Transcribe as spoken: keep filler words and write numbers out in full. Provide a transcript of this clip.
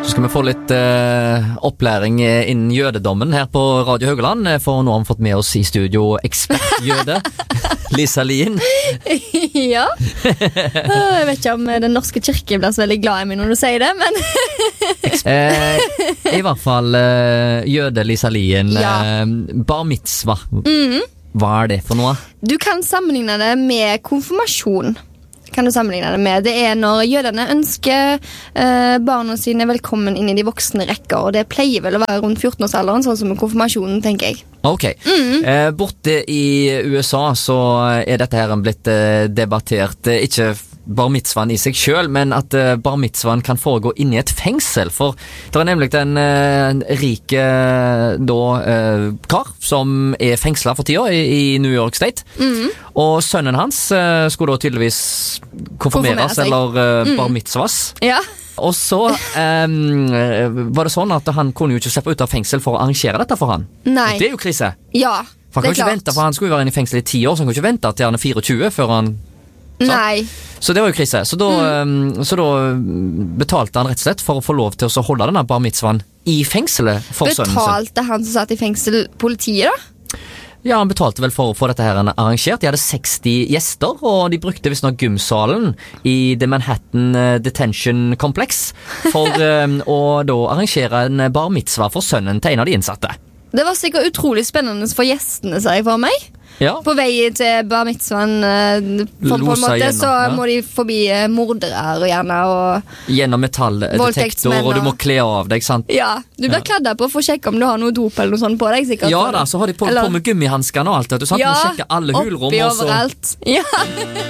Skal vi få litt eh, opplæring innen jødedommen her på Radio Høgeland, for nå har vi fått med oss i studio ekspertjøde Lisa Lien. Ja. Jeg vet ikke om den norske kirke blir så veldig glad i meg når du sier det, men eh, I hvert fall eh, jøde Lisa Lien, Ja. eh, bar mitzvah. Mhm. Hva er det for noe? Du kan sammenligne det med konfirmasjon. Kan du sammenligne det med Det er når jødene ønsker eh, barna sine velkommen inn i de voksne rekker, og det pleier vel å være rundt fjorten-årsalderen, sånn som med konfirmasjonen, tenker jeg. Ok, eh, borte i U S A så er dette her blitt eh, debattert, eh, ikke bar mitzvahen i seg selv, men at eh, bar mitzvahen kan foregå inn i et fengsel, for det er nemlig en eh, rik eh, da, eh, kar som er fengslet for tida i, i New York State, Mhm. og sønnen hans eh, skulle da tydeligvis Konfirmere konfirmeres seg. eller eh, bar mitzvahs. Ja. Og så eh, var det sånn at han kunne jo ikke slippe ut av fengsel for å arrangere dette for han. Nei. Det er jo krise. Ja, For han kan det er ikke klart. vente, for han skulle jo være inne i fengsel i ti år, så han kan ikke vente til han er tjuefire før han... Nei. Så det var jo krise. Så da, mm. så da betalte han rett og slett for å få lov til å holde denne bar mitzvahen i fengselet for sønnen sin. Betalte han som satt i fengsel politiet da? Ja, han betalte vel for å få dette her arrangert. De hadde seksti gjester, og de brukte visst nok gymsalen i The Manhattan eh, Detention Complex for eh, å da arrangere en bar mitzvah for sønnen til en av de innsatte. Det var sikkert utrolig spennende for gjestene, ser jeg for meg. Ja. På vei til bar mitzvahen, eh, for på en Losa måte, gjennom, så ja. må de forbi eh, mordere og gjerne, og Gjennom metalldetektor, Voldtektsmenn og du må og- kle av deg, sant? ja, du blir kladda på for å sjekke om du har noe dop eller noe sånt på deg, sikkert. Ja da, så har de på, Eller- på med gummihanskene og alt, vet du, sant? Ja, Må sjekke alle hulrom, oppi og så... overalt. Ja.